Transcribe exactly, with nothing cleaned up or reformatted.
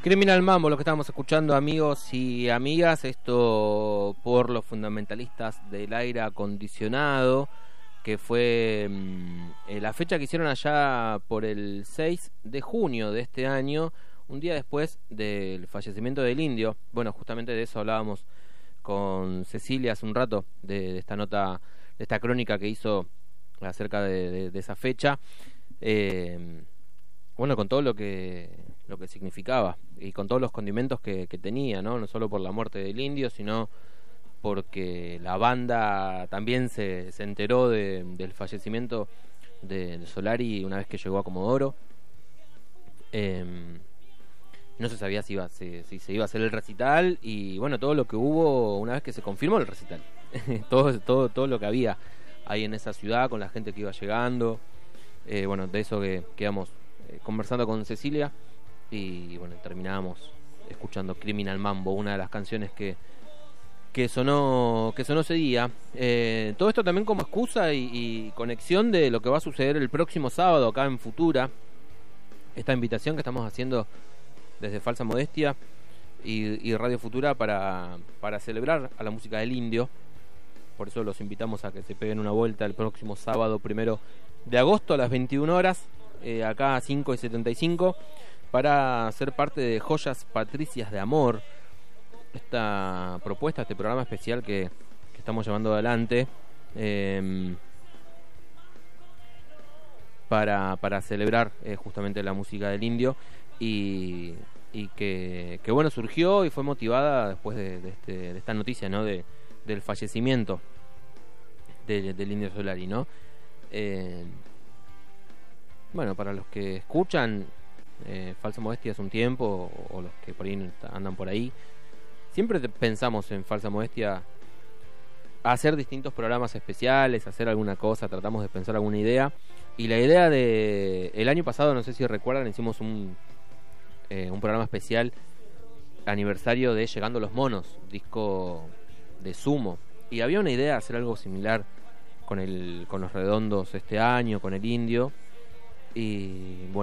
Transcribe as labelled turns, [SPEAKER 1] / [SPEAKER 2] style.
[SPEAKER 1] Criminal Mambo, lo que estábamos escuchando, amigos y amigas, esto por los fundamentalistas del aire acondicionado, que fue mmm, eh, la fecha que hicieron allá por el seis de junio de este año, un día después del fallecimiento del Indio. Bueno, justamente de eso hablábamos con Cecilia hace un rato, de, de esta nota, de esta crónica que hizo acerca de, de, de esa fecha. Eh, bueno, con todo lo que lo que significaba y con todos los condimentos que, que tenía, ¿no? No solo por la muerte del Indio, sino porque la banda también se, se enteró de, del fallecimiento de, de Solari una vez que llegó a Comodoro. Eh, no se sabía si, iba, si, si se iba a hacer el recital y bueno, todo lo que hubo una vez que se confirmó el recital. todo, todo, todo lo que había ahí en esa ciudad con la gente que iba llegando. Eh, bueno, de eso que quedamos eh, conversando con Cecilia. Y bueno, terminábamos escuchando Criminal Mambo, una de las canciones que que sonó que sonó ese día. Eh, todo esto también como excusa y, y conexión de lo que va a suceder el próximo sábado acá en Futura. Esta invitación que estamos haciendo desde Falsa Modestia y, y Radio Futura para, para celebrar a la música del Indio. Por eso los invitamos a que se peguen una vuelta el próximo sábado primero de agosto a las veintiuna horas, eh, acá a cinco y setenta y cinco, para ser parte de Joyas Patricias de Amor, esta propuesta, este programa especial que, que estamos llevando adelante eh, para, para celebrar eh, justamente la música del Indio y, y que, que bueno, surgió y fue motivada después de, de, este, de esta noticia, ¿no? de, del fallecimiento de, del Indio Solari, ¿no? Eh, bueno, para los que escuchan Eh, Falsa Modestia hace un tiempo, o, o los que por ahí andan por ahí, siempre pensamos en Falsa Modestia hacer distintos programas especiales, hacer alguna cosa, tratamos de pensar alguna idea. Y la idea de el año pasado, no sé si recuerdan, hicimos un eh, un programa especial aniversario de Llegando los Monos, disco de Sumo, y había una idea de hacer algo similar con el con los Redondos este año, con el Indio. Y bueno,